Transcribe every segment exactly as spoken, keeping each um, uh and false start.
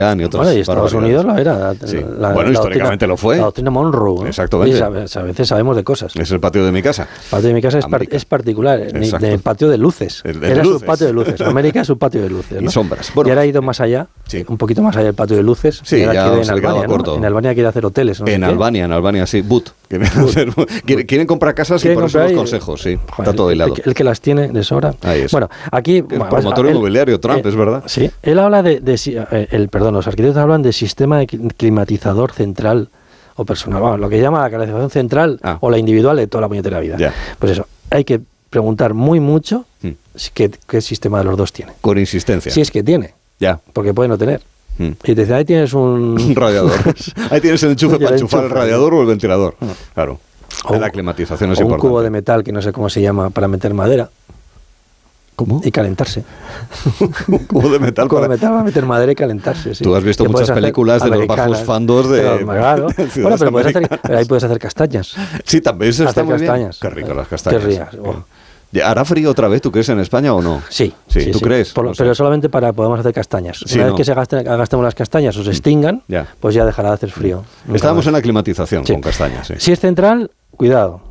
y otras bueno, y Estados Unidos lo era. Sí. La, bueno, la históricamente doctrina, lo fue. La doctrina Monroe. ¿no? Exactamente. Y a, a veces sabemos de cosas. Es el patio de mi casa. El patio de mi casa es, par, es particular, ni, de patio de luces. El de era luces. su patio de luces. América es su patio de luces. ¿no? Y sombras. Bueno, y ahora ha ido más allá, sí. un poquito más allá del patio de luces. Sí, ya quiere en se le quedaba Albania, corto. ¿no? En Albania quiere hacer hoteles. ¿no? En Albania, en Albania, sí. But. Quieren, quieren, quieren comprar casas y por eso los consejos, sí. Joder, está todo hilado. El, el que las tiene de sobra. Ahí es. Bueno, aquí... El bueno, promotor él, inmobiliario, Trump, eh, es verdad. Sí, él habla de... de eh, el, perdón, los arquitectos hablan de sistema de climatizador central o personal. Bueno, lo que llama la calefacción central ah. o la individual de toda la puñetera vida. Ya. Pues eso, hay que preguntar muy mucho hmm. qué, qué sistema de los dos tiene. Con insistencia. Si es que tiene. Ya. Porque puede no tener. Hmm. Y te dice, ahí tienes un... un radiador. Ahí tienes el enchufe para enchufar enchufe. el radiador o el ventilador. Hmm. Claro. O, la climatización es o importante. un cubo de metal que no sé cómo se llama para meter madera. ¿Cómo? Y calentarse. Un cubo de metal. Un cubo para... de metal para meter madera y calentarse. Sí. Tú has visto muchas películas de los bajos fandos de. Pero, claro. Bueno, pero, puedes hacer, pero ahí puedes hacer castañas. Sí, también eso está muy castañas. bien. Qué rico las castañas. Qué rías. Oh. ¿Hará frío otra vez, tú crees, en España o no? Sí. Sí, sí ¿tú sí. crees? Por, no pero sé. solamente para podamos hacer castañas. Sí, Una no. vez que se gasten, gastemos las castañas o se extingan, ya. pues ya dejará de hacer frío. Estábamos en la climatización sí. con castañas. Sí. Si es central, cuidado,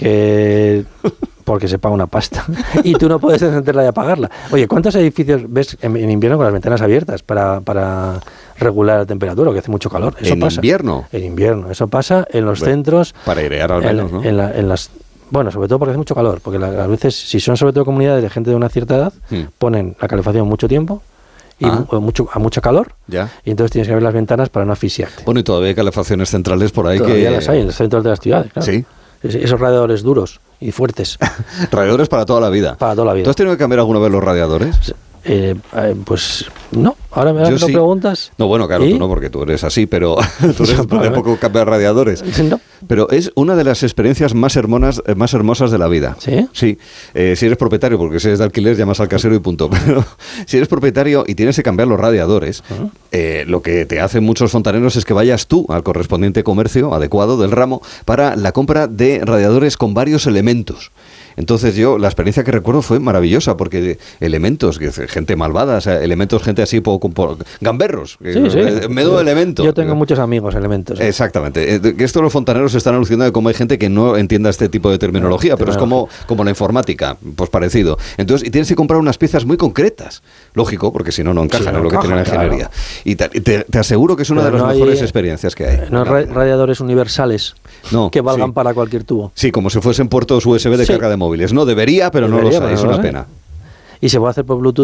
porque porque se paga una pasta y tú no puedes encenderla y apagarla. Oye, ¿cuántos edificios ves en, en invierno con las ventanas abiertas para, para regular la temperatura, que hace mucho calor? Eso ¿En pasa. invierno? En invierno. Eso pasa en los bueno, centros. Para airear al menos, en, ¿no? En, la, en las... Bueno, sobre todo porque hace mucho calor, porque a veces, si son sobre todo comunidades de gente de una cierta edad, hmm. ponen la calefacción mucho tiempo y ah. mucho, a mucho calor, ya. y entonces tienes que abrir las ventanas para no asfixiarte. Bueno, y todavía hay calefacciones centrales por ahí todavía que... las hay en los centros de las ciudades, claro. Sí. Es, esos radiadores duros y fuertes. Radiadores para toda la vida. Para toda la vida. ¿Tú has tenido que cambiar alguna vez los radiadores? Sí. Eh, eh, pues no, ahora me lo sí. preguntas. No, bueno, claro, ¿Y? tú no, porque tú eres así, pero tú eres de poco cambiar radiadores. No. Pero es una de las experiencias más hermonas, eh, más hermosas de la vida. ¿Sí? Sí. Eh, si eres propietario, porque si eres de alquiler, llamas al casero y punto. Pero si eres propietario y tienes que cambiar los radiadores, uh-huh. eh, lo que te hacen muchos fontaneros es que vayas tú al correspondiente comercio adecuado del ramo para la compra de radiadores con varios elementos. Entonces yo, la experiencia que recuerdo fue maravillosa, porque elementos, que gente malvada, o sea, elementos, gente así, poco, poco gamberros, sí, sí. medio sí. elemento. Yo tengo muchos amigos elementos. ¿eh? Exactamente. Que esto los fontaneros están alucinando de cómo hay gente que no entienda este tipo de terminología, no, pero terminología. es como, como la informática, pues parecido. Entonces, y tienes que comprar unas piezas muy concretas, lógico, porque si no, no encajan sí, no en lo encaja, que tiene la ingeniería. Claro. Y te, te, te aseguro que es una pero de las no mejores hay, experiencias que hay. No hay radiadores universales no, que valgan sí. para cualquier tubo. Sí, como si fuesen puertos U S B de sí. carga de móviles. No, debería, pero debería, no los hay, es una pena. ¿Y se puede hacer por Bluetooth?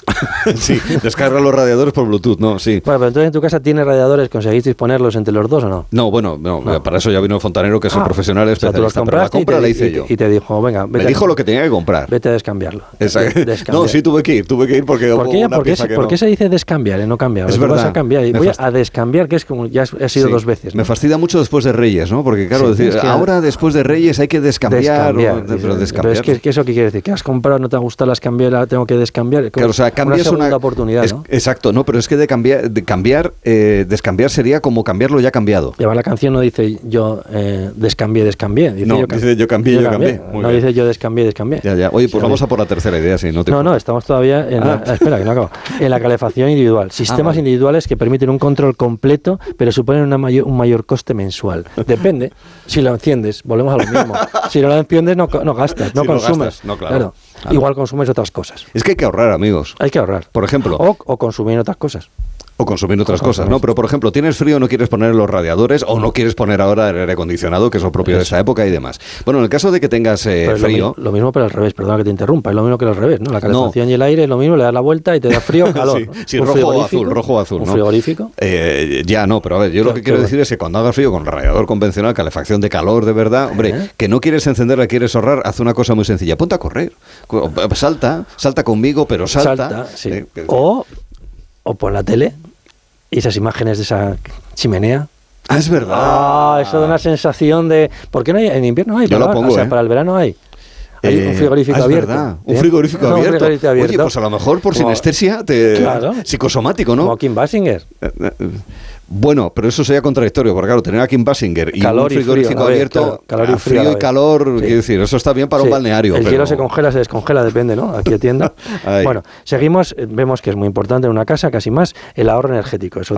Sí, descarga los radiadores por Bluetooth, ¿no? Sí. Bueno, pero entonces en tu casa tienes radiadores, ¿conseguisteis ponerlos entre los dos o no? No, bueno, no, no. Para eso ya vino el fontanero, que es ah, el profesional especialista, o sea, pero la compra te, la hice y, yo. Y te dijo, venga, vete Me dijo a, lo que tenía que comprar. Vete a descambiarlo. Exacto. De, no, sí tuve que ir, tuve que ir porque ¿Por qué, una ¿por qué, pieza que ¿por no. qué se dice descambiar y no cambiar? Es verdad. Vas a cambiar y voy fast... a descambiar, que es como ya ha sido sí. dos veces. ¿no? Me fastidia mucho después de Reyes, ¿no? Porque claro, sí, decir, es que ahora después de Reyes hay que descambiar. Descambiar. O, pero, descambiar. pero es que, que eso qué quiere decir, que has comprado, no te ha gustado, las cambiar, tengo que descambiar. Claro, o sea, cambias una segunda una oportunidad, es, ¿no? Exacto, no, pero es que de cambiar, de cambiar, eh, descambiar sería como cambiarlo ya cambiado. Lleva la canción no dice yo eh, descambié, descambié. Dice no, yo, dice yo cambié, yo, yo cambié. cambié. No bien. Dice yo descambié, descambié. Ya, ya. Oye, pues sí, vamos a por la tercera idea, si no te. No, importa. no, estamos todavía en ah. la, espera, que no acabo. En la calefacción individual. Sistemas ah, vale. individuales que permiten un control completo, pero suponen una mayor, un mayor coste mensual. Depende. Si lo enciendes, volvemos a lo mismo. Si no lo enciendes, no, no gastas, no si consumes. No gastas. No, claro. Claro. Claro. Igual consumes otras cosas. Es que hay que ahorrar, amigos. Hay que ahorrar. Por ejemplo. O, o consumir otras cosas. O consumir otras o cosas, ¿no? Pero, por ejemplo, tienes frío, no quieres poner los radiadores o no quieres poner ahora el aire acondicionado, que es lo propio Eso. de esa época y demás. Bueno, en el caso de que tengas eh, frío... Lo, lo mismo, pero al revés, perdona que te interrumpa, es lo mismo que al revés, ¿no? La calefacción no. y el aire es lo mismo, le das la vuelta y te da frío o calor. sí, ¿no? sí rojo o azul, rojo o azul, ¿Un ¿no? frigorífico? Eh, ya no, pero a ver, yo claro, lo que quiero decir es que cuando haga frío con radiador convencional, calefacción de calor de verdad, hombre, ¿Eh? que no quieres encenderla, quieres ahorrar, haz una cosa muy sencilla, ponte a correr, salta, salta conmigo, pero salta. salta sí. eh, que, o, o pon la tele. Y esas imágenes de esa chimenea. Ah, es verdad. Ah, eso da una sensación de... ¿Por qué no hay? En invierno hay. Yo para, lo pongo, o sea, ¿eh? para el verano hay. Hay eh, un frigorífico ah, es abierto. Verdad. Un frigorífico, no, abierto. un frigorífico abierto. Oye, pues a lo mejor por Como, sinestesia te... Claro. Psicosomático, ¿no? Como Kim Basinger. Bueno, pero eso sería contradictorio, porque claro, tener a Kim Basinger y calor un frigorífico y frío, abierto, claro, calor y frío, frío y calor, sí. quiero decir, eso está bien para sí. un balneario. El pero... hielo se congela, se descongela, depende, ¿no? Aquí atienda. Bueno, seguimos, vemos que es muy importante en una casa, casi más, el ahorro energético. Eso